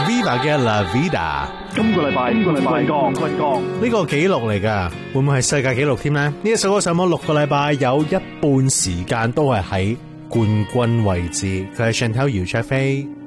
Viva 嘅 La Vida。 今個禮拜冠軍呢個紀錄嚟㗎，會唔會係世界紀錄添呢？呢一首歌上網6個禮拜，有一半時間都係喺冠軍位置。佢係 Chantelle 姚焯菲。